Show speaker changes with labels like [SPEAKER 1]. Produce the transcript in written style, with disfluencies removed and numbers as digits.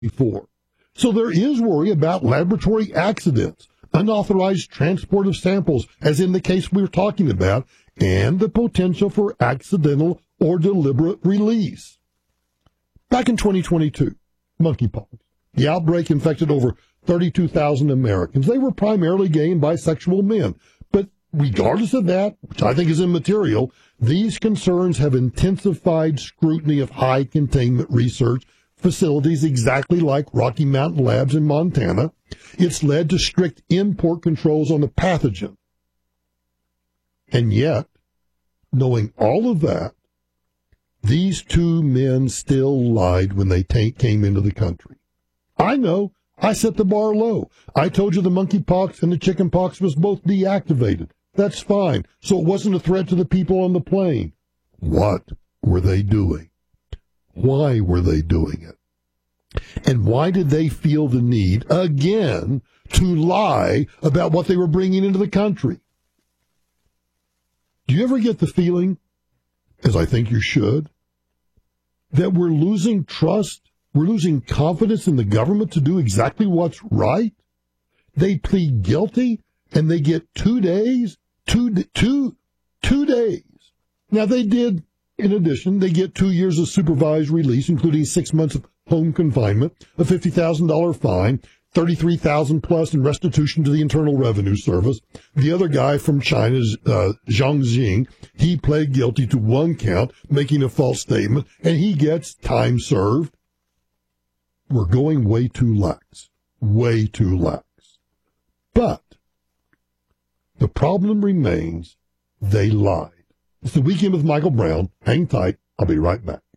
[SPEAKER 1] before. So there is worry about laboratory accidents, unauthorized transport of samples, as in the case we were talking about, and the potential for accidental or deliberate release. Back in 2022, monkeypox. The outbreak infected over 32,000 Americans. They were primarily gay and bisexual men. But regardless of that, which I think is immaterial, these concerns have intensified scrutiny of high containment research facilities exactly like Rocky Mountain Labs in Montana. It's led to strict import controls on the pathogen. And yet, knowing all of that, these two men still lied when they came into the country. I know. I set the bar low. I told you the monkeypox and the chickenpox was both deactivated. That's fine. So it wasn't a threat to the people on the plane. What were they doing? Why were they doing it? And why did they feel the need, again, to lie about what they were bringing into the country? Do you ever get the feeling, as I think you should, that we're losing trust, we're losing confidence in the government to do exactly what's right? They plead guilty, and they get 2 days, two days. Now, they did, in addition, they get 2 years of supervised release, including 6 months of home confinement, a $50,000 fine, $33,000 plus in restitution to the Internal Revenue Service. The other guy from China's Zhang Jing, he pled guilty to 1 count, making a false statement, and he gets time served. We're going way too lax. Way too lax. But the problem remains, they lied. It's the Weekend with Michael Brown. Hang tight. I'll be right back.